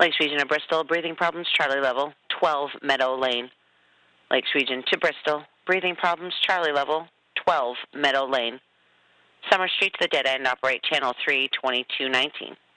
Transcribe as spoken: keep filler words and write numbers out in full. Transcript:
Lakes Region of Bristol, breathing problems, Charlie level, twelve Meadow Lane. Lakes Region to Bristol, breathing problems, Charlie level, twelve Meadow Lane. Summer Street to the dead end, operate channel three twenty-two nineteen.